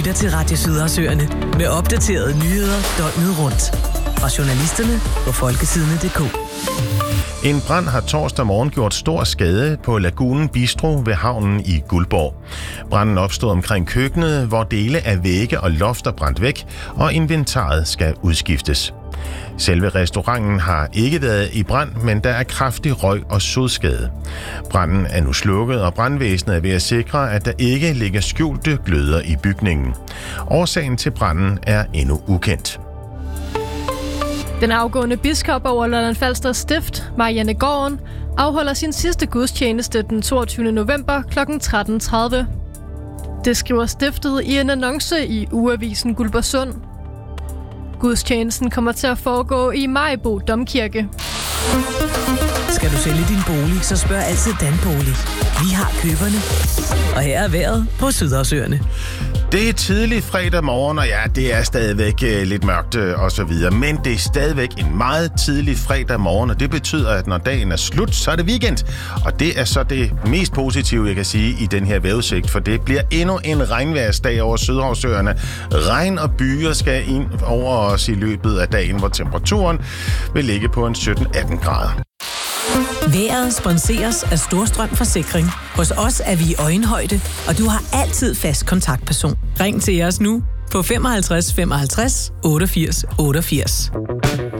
lytter til Radio Sydersøerne med opdaterede nyheder døgnet rundt. Fra journalisterne på folketidene.dk. En brand har torsdag morgen gjort stor skade på Lagunen Bistro ved havnen i Guldborg. Branden opstod omkring køkkenet, hvor dele af vægge og lofter brændt væk, og inventaret skal udskiftes. Selve restauranten har ikke været i brand, men der er kraftig røg og sodskade. Branden er nu slukket, og brandvæsenet er ved at sikre, at der ikke ligger skjulte gløder i bygningen. Årsagen til branden er endnu ukendt. Den afgående biskop over Lolland-Falster Stift, Marianne Gården, afholder sin sidste gudstjeneste den 22. november kl. 13.30. Det skriver stiftet i en annonce i ugeavisen Guldborgsund. Gudstjenesten kommer til at foregå i Maribo Domkirke. Skal du sælge din bolig, så spørg altid Danbolig. Vi har køberne. Og her er vejret på Sydersøerne. Det er tidlig fredag morgen, og ja, det er stadigvæk lidt mørkt og så videre. Men det er stadigvæk en meget tidlig fredag morgen, og det betyder, at når dagen er slut, så er det weekend. Og det er så det mest positive, jeg kan sige, i den her vejrudsigt, for det bliver endnu en regnværsdag over Sydhavsøerne. Regn og byer skal ind over os i løbet af dagen, hvor temperaturen vil ligge på en 17-18 grader. Vejret sponseres af Storstrøm Forsikring. Hos os er vi i øjenhøjde, og du har altid fast kontaktperson. Ring til os nu på 55 55 88 88.